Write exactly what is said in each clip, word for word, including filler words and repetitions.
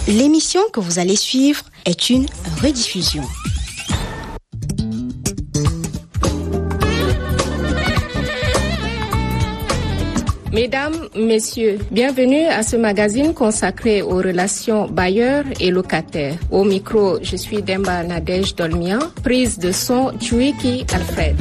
L'émission que vous allez suivre est une rediffusion. Mesdames, Messieurs, bienvenue à ce magazine consacré aux relations bailleurs et locataires. Au micro, je suis Demba Nadej Dolmian, prise de son Tchouiki Alfred.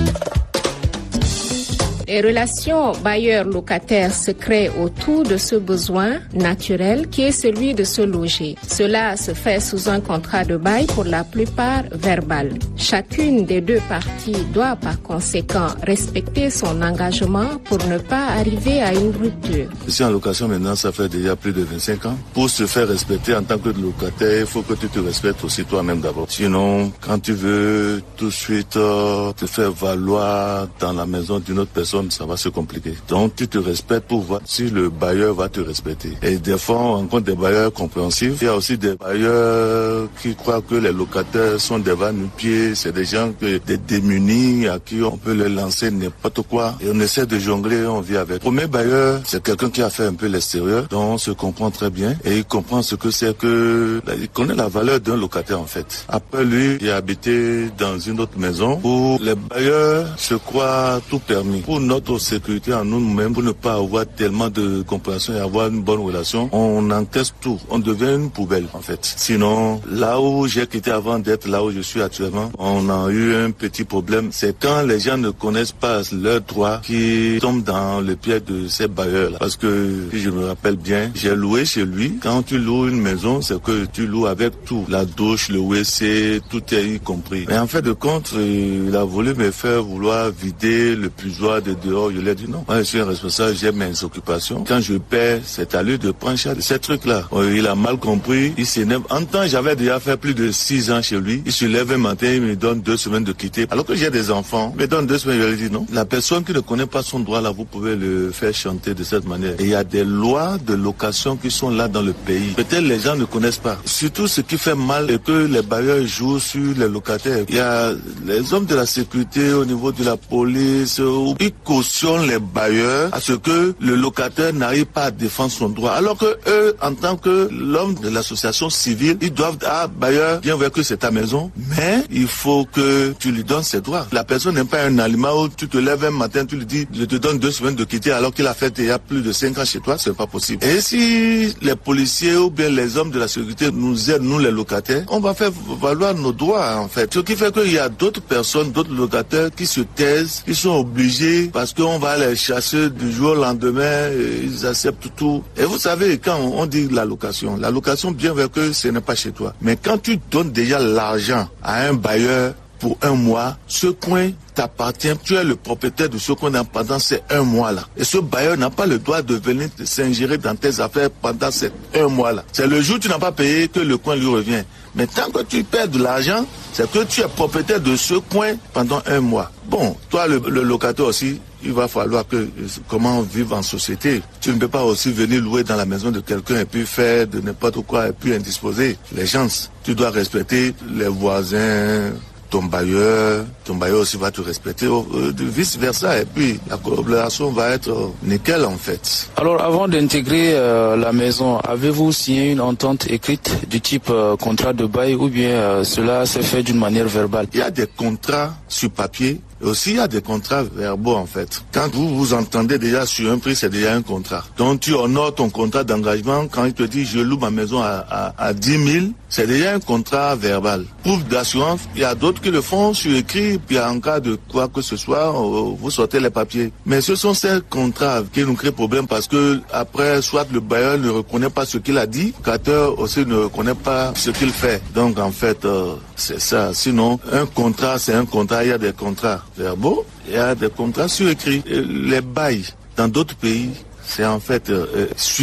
Les relations bailleurs-locataires se créent autour de ce besoin naturel qui est celui de se loger. Cela se fait sous un contrat de bail pour la plupart verbal. Chacune des deux parties doit par conséquent respecter son engagement pour ne pas arriver à une rupture. Je suis en location maintenant, ça fait déjà plus de vingt-cinq ans. Pour se faire respecter en tant que locataire, il faut que tu te respectes aussi toi-même d'abord. Sinon, quand tu veux tout de suite euh, te faire valoir dans la maison d'une autre personne, ça va se compliquer. Donc tu te respectes pour voir si le bailleur va te respecter. Et des fois on rencontre des bailleurs compréhensifs. Il y a aussi des bailleurs qui croient que les locataires sont des va-nu-pieds, c'est des gens que, des démunis à qui on peut leur lancer n'importe quoi. Et on essaie de jongler, on vit avec. Le premier bailleur, c'est quelqu'un qui a fait un peu l'extérieur, donc on se comprend très bien et il comprend ce que c'est que... Il connaît la valeur d'un locataire en fait. Après lui, il a habité dans une autre maison où les bailleurs se croient tout permis. Pour notre sécurité en nous-mêmes, pour ne pas avoir tellement de compréhension et avoir une bonne relation, on encaisse tout. On devient une poubelle, en fait. Sinon, là où j'ai quitté avant d'être là où je suis actuellement, on a eu un petit problème. C'est quand les gens ne connaissent pas leurs droits qui tombent dans le piège de ces bailleurs-là. Parce que, si je me rappelle bien, j'ai loué chez lui. Quand tu loues une maison, c'est que tu loues avec tout. La douche, le W C, tout est y compris. Mais en fait de compte, il a voulu me faire vouloir vider le puisoir de dehors. Je lui ai dit non. Moi, je suis un responsable, j'ai mes occupations. Quand je paie, c'est à lui de prendre charge de ces trucs-là. Il a mal compris, il s'énerve. En temps, j'avais déjà fait plus de six ans chez lui. Il se lève un matin, il me donne deux semaines de quitter. Alors que j'ai des enfants, il me donne deux semaines, je lui ai dit non. La personne qui ne connaît pas son droit, là, vous pouvez le faire chanter de cette manière. Et il y a des lois de location qui sont là dans le pays. Peut-être les gens ne connaissent pas. Surtout ce qui fait mal est que les bailleurs jouent sur les locataires. Il y a les hommes de la sécurité au niveau de la police, ils cautionnent les bailleurs à ce que le locataire n'arrive pas à défendre son droit. Alors que eux, en tant que l'homme de l'association civile, ils doivent, ah, bailleur, bien voir que c'est ta maison, mais il faut que tu lui donnes ses droits. La personne n'est pas un aliment où tu te lèves un matin, tu lui dis, je te donne deux semaines de quitter alors qu'il a fait il y a plus de cinq ans chez toi, c'est pas possible. Et si les policiers ou bien les hommes de la sécurité nous aident, nous les locataires, on va faire valoir nos droits, en fait. Ce qui fait qu'il y a d'autres personnes, d'autres locataires qui se taisent, qui sont obligés parce qu'on va les chasser du jour au lendemain, ils acceptent tout. Et vous savez, quand on dit la location, la location, bien vrai que ce n'est pas chez toi. Mais quand tu donnes déjà l'argent à un bailleur pour un mois, ce coin t'appartient, tu es le propriétaire de ce coin pendant ces un mois-là. Et ce bailleur n'a pas le droit de venir s'ingérer dans tes affaires pendant ces un mois-là. C'est le jour où tu n'as pas payé que le coin lui revient. Mais tant que tu perds de l'argent, c'est que tu es propriétaire de ce coin pendant un mois. Bon, toi, le, le locataire aussi, il va falloir que, comment vivre en société. Tu ne peux pas aussi venir louer dans la maison de quelqu'un et puis faire de n'importe quoi et puis indisposer les gens. Tu dois respecter les voisins, ton bailleur, ton bailleur aussi va te respecter, euh, vice versa, et puis la collaboration va être euh, nickel en fait. Alors avant d'intégrer euh, la maison, avez-vous signé une entente écrite du type euh, contrat de bail ou bien euh, cela s'est fait d'une manière verbale? Il y a des contrats sur papier. Et aussi, il y a des contrats verbaux, en fait. Quand vous vous entendez déjà sur un prix, c'est déjà un contrat. Donc, tu honores ton contrat d'engagement. Quand il te dit, je loue ma maison à, à, à dix mille, c'est déjà un contrat verbal. Pour d'assurance, il y a d'autres qui le font sur écrit, puis en cas de quoi que ce soit, vous sortez les papiers. Mais ce sont ces contrats qui nous créent problème parce que, après, soit le bailleur ne reconnaît pas ce qu'il a dit, le locataire aussi ne reconnaît pas ce qu'il fait. Donc, en fait, euh, c'est ça. Sinon, un contrat, c'est un contrat. Il y a des contrats verbaux, il y a des contrats sur écrit. Les bails dans d'autres pays, c'est en fait euh,